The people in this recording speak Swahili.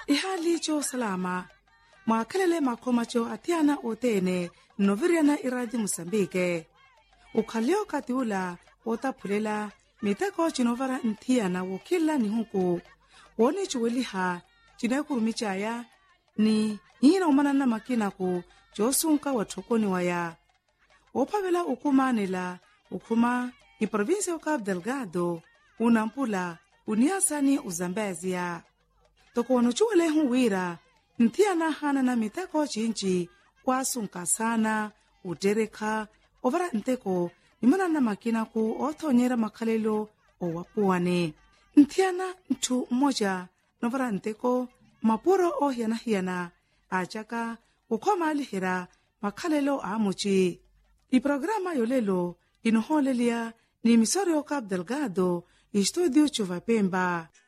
ihali cho salama mwakalele makomacho atiana otene noviriana iradi Mosambike ukhaleo katiula otaphulela miteko chinovara nthiana wokila ni huku woni chuweliha chinakurumichaya ni hina umanana makinaku josunka wathokoni waya ophavela ukumanela ukhuma iprovinsia Cabo Delgado unampula uniasani uzambezia toko wanochuwele huwira nthiana hana na miteko chinchi kwasunka sana uterekha ovara nteko nimanana makinaku othonyera makhalelo owapuwane nthiana nthu mmoja novara nteko mapuro ohiana-hiana achaka ukhoma alihira makhalelo amuchi iprograma yolelo inoholelia ni Emisório Cabo Delgado Estúdio Chuva Pemba.